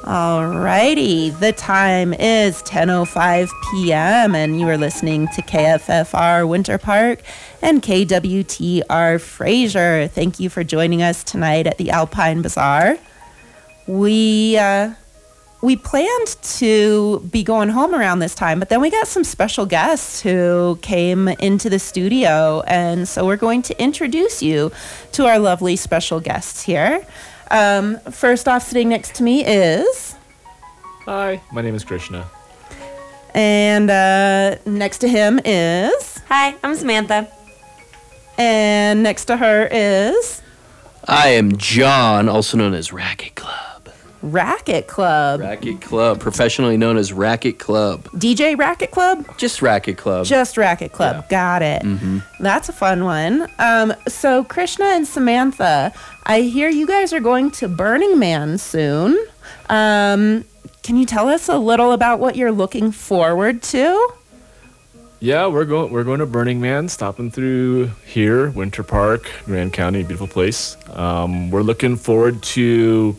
Alrighty, the time is 10:05 p.m. and you are listening to KFFR Winter Park and KWTR Fraser. Thank you for joining us tonight at the Alpine Bazaar. We planned to be going home around this time, but then we got some special guests who came into the studio, and so we're going to introduce you to our lovely special guests here. First off, sitting next to me is... Hi, my name is Krishna. And next to him is... Hi, I'm Samantha. And next to her is... I am John, also known as Racket Club. Racket Club. Racket Club, professionally known as Racket Club. DJ Racket Club? Just Racket Club. Just Racket Club. Yeah. Got it. Mm-hmm. That's a fun one. So Krishna and Samantha, I hear you guys are going to Burning Man soon. Can you tell us a little about what you're looking forward to? Yeah, we're going to Burning Man, stopping through here, Winter Park, Grand County, beautiful place. We're looking forward to,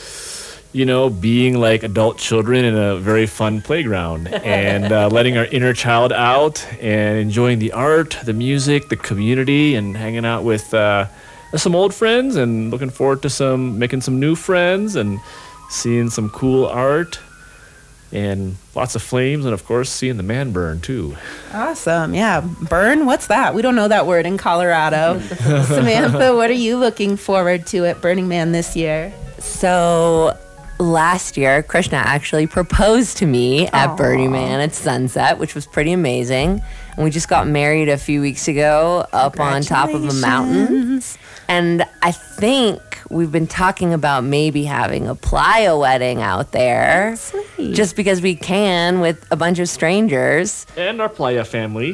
being like adult children in a very fun playground and letting our inner child out and enjoying the art, the music, the community, and hanging out with some old friends, and looking forward to making some new friends and seeing some cool art and lots of flames, and of course seeing the man burn too. Awesome. Yeah. Burn? What's that? We don't know that word in Colorado. Samantha, what are you looking forward to at Burning Man this year? So last year, Krishna actually proposed to me at Burning Man at sunset, which was pretty amazing. And we just got married a few weeks ago up on top of a mountain. And I think we've been talking about maybe having a playa wedding out there. Sweet. Just because we can, with a bunch of strangers. And our playa family.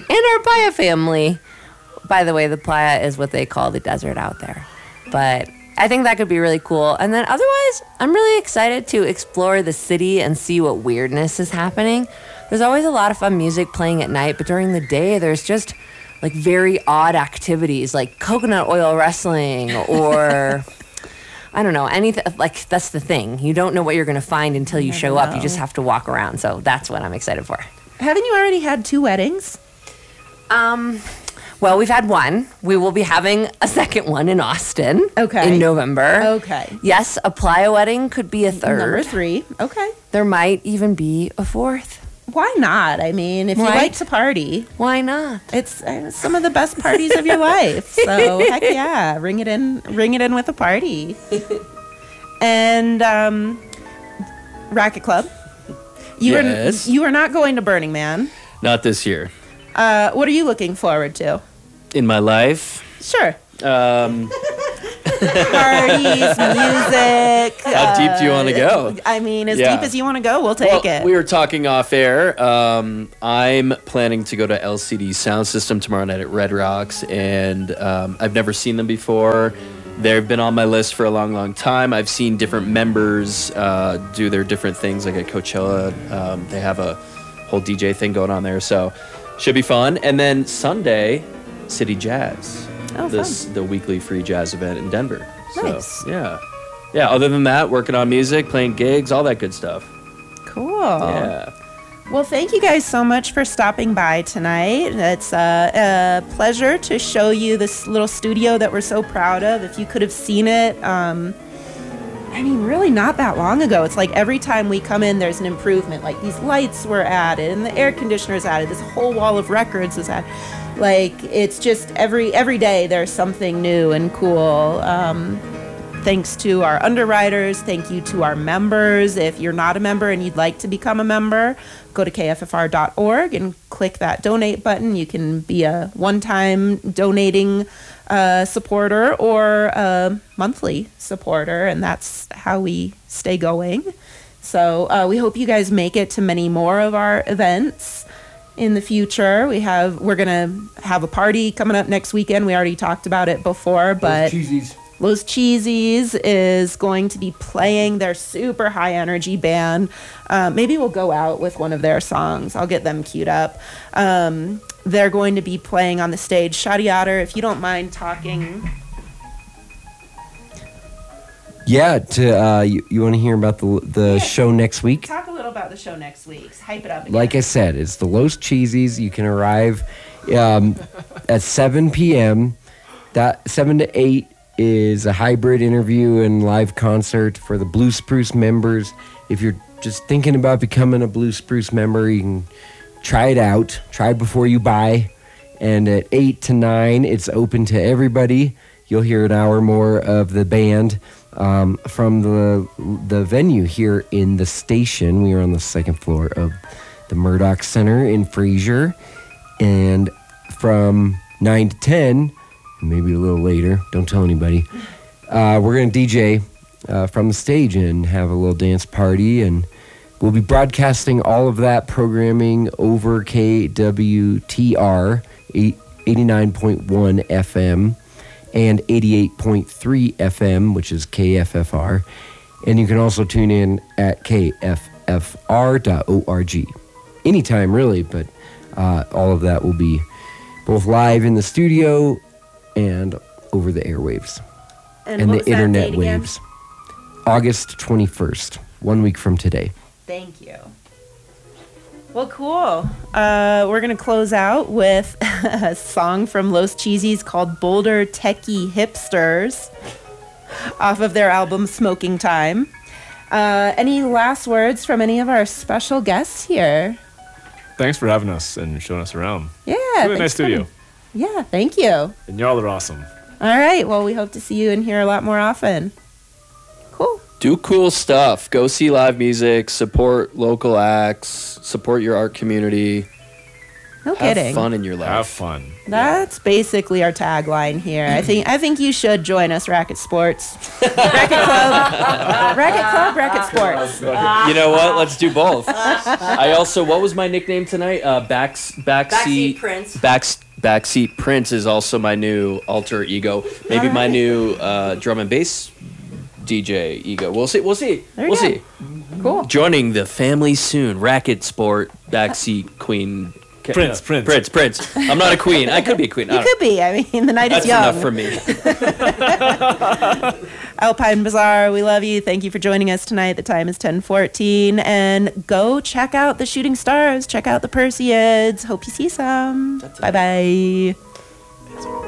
By the way, the playa is what they call the desert out there. But I think that could be really cool. And then otherwise, I'm really excited to explore the city and see what weirdness is happening. There's always a lot of fun music playing at night, but during the day, there's just like very odd activities like coconut oil wrestling or I don't know, anything. Like, that's the thing. You don't know what you're going to find until you show up. You just have to walk around. So that's what I'm excited for. Haven't you already had 2 weddings? Well, we've had one. We will be having a second one in Austin. Okay. In November. Okay. Yes, a playa wedding could be a third. Number 3. Okay. There might even be a 4th. Why not? I mean, if you like to party. Why not? It's some of the best parties of your life. So, heck yeah. Ring it in with a party. And Racket Club. You are not going to Burning Man. Not this year. What are you looking forward to? In my life? Sure. Parties, music. How deep do you want to go? I mean, as deep as you want to go, we'll take it. We were talking off air. I'm planning to go to LCD Sound System tomorrow night at Red Rocks, and I've never seen them before. They've been on my list for a long, long time. I've seen different members do their different things, like at Coachella. They have a whole DJ thing going on there, so should be fun. And then Sunday, City Jazz. The weekly free jazz event in Denver. Nice. So, yeah. Other than that, working on music, playing gigs, all that good stuff. Cool. Yeah. Well, thank you guys so much for stopping by tonight. It's a pleasure to show you this little studio that we're so proud of. If you could have seen it, really not that long ago. It's like every time we come in, there's an improvement. Like, these lights were added and the air conditioner's added. This whole wall of records is added. Like, it's just every day there's something new and cool. Thanks to our underwriters. Thank you to our members. If you're not a member and you'd like to become a member, go to kffr.org and click that donate button. You can be a one-time donating supporter or a monthly supporter, and that's how we stay going. So we hope you guys make it to many more of our events in the future. We're gonna have a party coming up next weekend. We already talked about it before, but Los Cheesies is going to be playing their super high energy band. Maybe we'll go out with one of their songs. I'll get them queued up. They're going to be playing on the stage. Shadi Otter, if you don't mind talking Yeah, you want to hear about the show next week? Talk a little about the show next week. Hype it up again. Like I said, it's the Los Cheesies. You can arrive at 7 p.m. That 7 to 8 is a hybrid interview and live concert for the Blue Spruce members. If you're just thinking about becoming a Blue Spruce member, you can try it out. Try before you buy. And at 8 to 9, it's open to everybody. You'll hear an hour more of the band from the venue here in the station. We are on the second floor of the Murdoch Center in Fraser. And from 9 to 10, maybe a little later, don't tell anybody, we're going to DJ from the stage and have a little dance party. And we'll be broadcasting all of that programming over KWTR 89.1 FM and 88.3 FM, which is KFFR. And you can also tune in at kffr.org. Anytime, really, but all of that will be both live in the studio and over the airwaves and what the was that internet date again? waves. August 21st, 1 week from today. Thank you. Well, cool. We're going to close out with a song from Los Cheesies called Boulder Techie Hipsters off of their album Smoking Time. Any last words from any of our special guests here? Thanks for having us and showing us around. Yeah. Really nice studio. Yeah, thank you. And y'all are awesome. All right. Well, we hope to see you in here a lot more often. Cool. Do cool stuff. Go see live music. Support local acts. Support your art community. No Have kidding. fun in your life. Have fun. That's basically our tagline here. I think you should join us, Racket Sports. Racket Club, Racket Sports. You know what? Let's do both. I also, what was my nickname tonight? Backseat Prince. Backseat Prince is also my new alter ego. Maybe my new drum and bass DJ ego. We'll see. There you We'll go. see. Cool. Joining the family soon. Racket Sport Backseat Queen. Prince. I'm not a queen. I could be a queen. You could be. I mean, the night That's is young. enough for me. Alpine Bazaar, we love you. Thank you for joining us tonight. The time is 10:14. And go check out the Shooting Stars. Check out the Perseids. Hope you see some. Bye-bye.